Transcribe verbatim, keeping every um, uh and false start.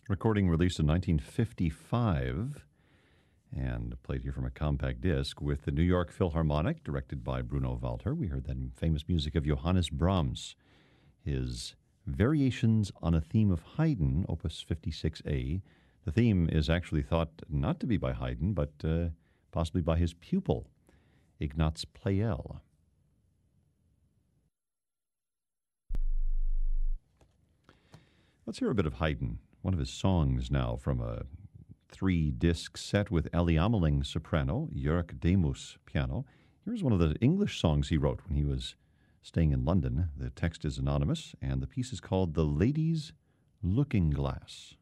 Recording released in nineteen fifty-five and played here from a compact disc with the New York Philharmonic, directed by Bruno Walter. We heard that famous music of Johannes Brahms, his Variations on a Theme of Haydn, Opus fifty-six A. The theme is actually thought not to be by Haydn, but uh, possibly by his pupil, Ignaz Pleyel. Let's hear a bit of Haydn, one of his songs now from a three-disc set with Ellie Ameling soprano, Jörg Demus piano. Here's one of the English songs he wrote when he was staying in London. The text is anonymous, and the piece is called The Lady's Looking Glass.